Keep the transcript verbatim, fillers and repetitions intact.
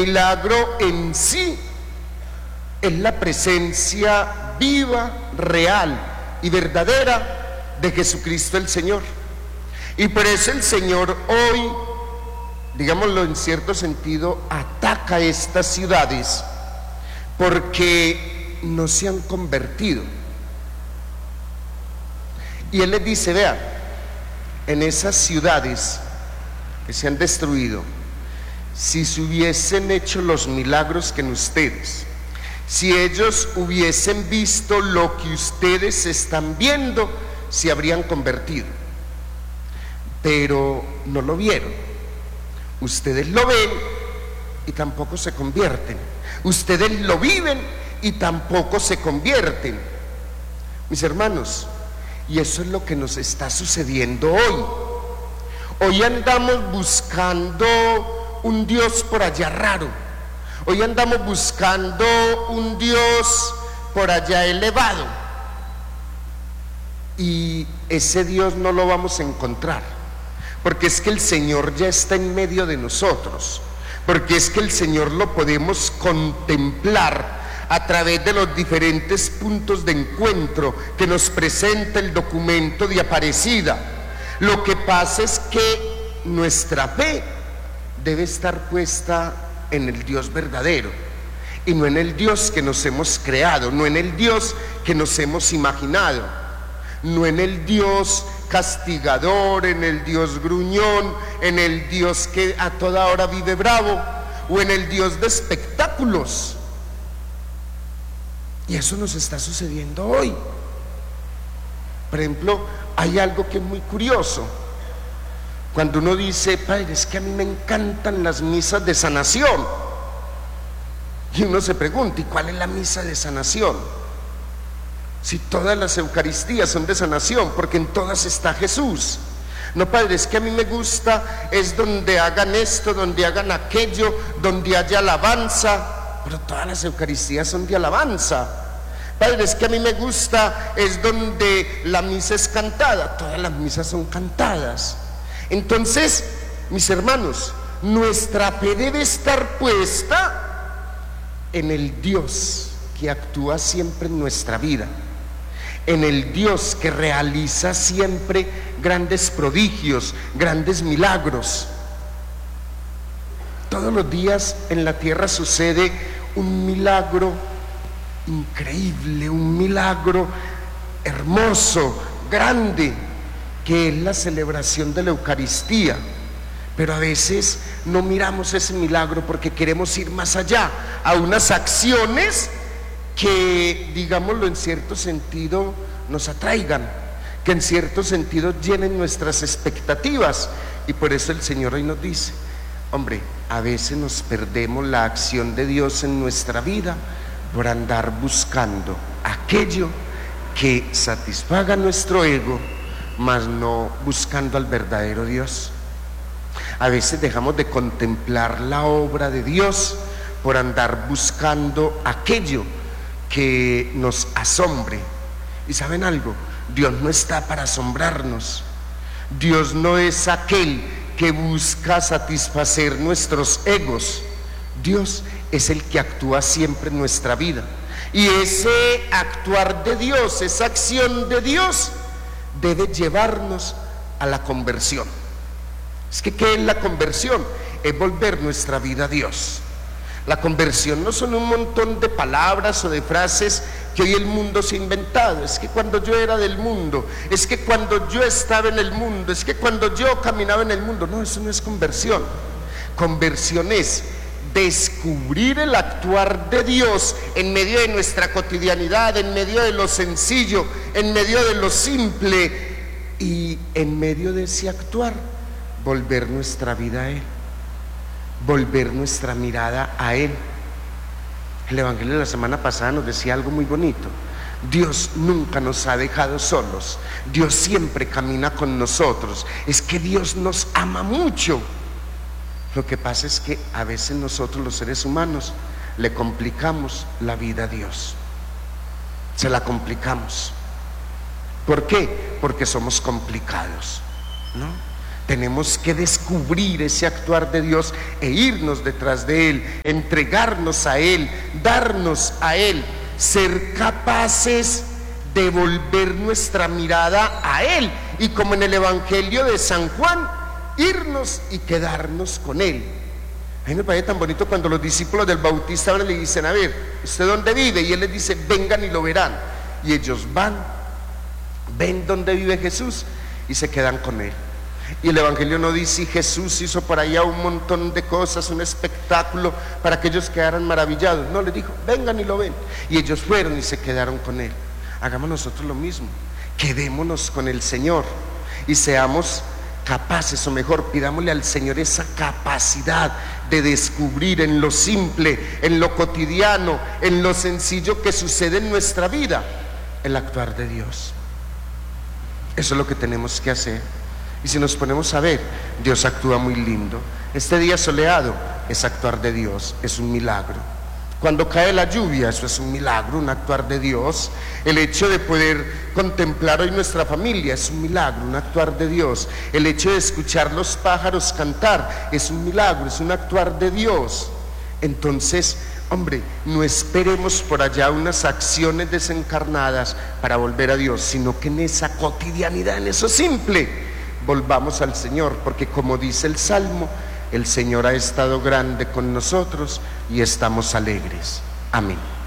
milagro en sí es la presencia viva, real y verdadera de Jesucristo el Señor. Y por eso el Señor hoy, digámoslo en cierto sentido, ataca estas ciudades porque no se han convertido. Y Él les dice, vea, en esas ciudades que se han destruido, si se hubiesen hecho los milagros que en ustedes, si ellos hubiesen visto lo que ustedes están viendo, se habrían convertido. Pero no lo vieron. Ustedes lo ven y tampoco se convierten. Ustedes lo viven y tampoco se convierten. Mis hermanos, y eso es lo que nos está sucediendo hoy. Hoy andamos buscando un Dios por allá raro. Hoy andamos buscando un Dios por allá elevado. Y ese Dios no lo vamos a encontrar, porque es que el Señor ya está en medio de nosotros, porque es que el Señor lo podemos contemplar a través de los diferentes puntos de encuentro que nos presenta el documento de Aparecida. Lo que pasa es que nuestra fe debe estar puesta en el Dios verdadero y no en el Dios que nos hemos creado, no en el Dios que nos hemos imaginado, no en el Dios castigador, en el Dios gruñón, en el Dios que a toda hora vive bravo, o en el Dios de espectáculos. Y eso nos está sucediendo hoy. Por ejemplo, hay algo que es muy curioso. Cuando uno dice, padre, es que a mí me encantan las misas de sanación, y uno se pregunta, ¿y cuál es la misa de sanación? Si todas las Eucaristías son de sanación, porque en todas está Jesús. No, padre, es que a mí me gusta, es donde hagan esto, donde hagan aquello, donde haya alabanza. Pero todas las Eucaristías son de alabanza. Padre, es que a mí me gusta, es donde la misa es cantada. Todas las misas son cantadas. Entonces, mis hermanos, nuestra fe debe estar puesta en el Dios que actúa siempre en nuestra vida, en el Dios que realiza siempre grandes prodigios, grandes milagros. Todos los días en la tierra sucede un milagro increíble, un milagro hermoso, grande, que es la celebración de la Eucaristía. Pero a veces no miramos ese milagro porque queremos ir más allá, a unas acciones que, digámoslo en cierto sentido, nos atraigan, que en cierto sentido llenen nuestras expectativas. Y por eso el Señor hoy nos dice, hombre, a veces nos perdemos la acción de Dios en nuestra vida por andar buscando aquello que satisfaga nuestro ego, mas no buscando al verdadero Dios. A veces dejamos de contemplar la obra de Dios por andar buscando aquello que nos asombre. Y ¿saben algo? Dios no está para asombrarnos. Dios no es aquel que busca satisfacer nuestros egos. Dios es el que actúa siempre en nuestra vida. Y ese actuar de Dios, esa acción de Dios, debe llevarnos a la conversión. Es que ¿qué es la conversión? Es volver nuestra vida a Dios. La conversión no son un montón de palabras o de frases que hoy el mundo se ha inventado. Es que cuando yo era del mundo, es que cuando yo estaba en el mundo, es que cuando yo caminaba en el mundo. No, eso no es conversión. Conversión es descubrir el actuar de Dios en medio de nuestra cotidianidad, en medio de lo sencillo, en medio de lo simple, y en medio de ese actuar volver nuestra vida a Él, volver nuestra mirada a Él. El Evangelio de la semana pasada nos decía algo muy bonito: Dios nunca nos ha dejado solos, Dios siempre camina con nosotros. Es que Dios nos ama mucho. Lo que pasa es que a veces nosotros los seres humanos le complicamos la vida a Dios, se la complicamos. ¿Por qué? Porque somos complicados, ¿no? Tenemos que descubrir ese actuar de Dios e irnos detrás de Él, entregarnos a Él, darnos a Él, ser capaces de volver nuestra mirada a Él, y como en el Evangelio de San Juan, irnos y quedarnos con Él. A mí me parece tan bonito cuando los discípulos del Bautista ahora le dicen: a ver, ¿usted dónde vive? Y Él les dice: vengan y lo verán. Y ellos van, ven dónde vive Jesús y se quedan con Él. Y el Evangelio no dice: Jesús hizo por allá un montón de cosas, un espectáculo para que ellos quedaran maravillados. No, les dijo: vengan y lo ven. Y ellos fueron y se quedaron con Él. Hagamos nosotros lo mismo, quedémonos con el Señor y seamos capaces, o mejor, pidámosle al Señor esa capacidad de descubrir en lo simple, en lo cotidiano, en lo sencillo que sucede en nuestra vida, el actuar de Dios. Eso es lo que tenemos que hacer. Y si nos ponemos a ver, Dios actúa muy lindo. Este día soleado es actuar de Dios, es un milagro. Cuando cae la lluvia, eso es un milagro, un actuar de Dios. El hecho de poder contemplar hoy nuestra familia es un milagro, un actuar de Dios. El hecho de escuchar los pájaros cantar es un milagro, es un actuar de Dios. Entonces, hombre, no esperemos por allá unas acciones desencarnadas para volver a Dios, sino que en esa cotidianidad, en eso simple, volvamos al Señor, porque como dice el Salmo, el Señor ha estado grande con nosotros y estamos alegres. Amén.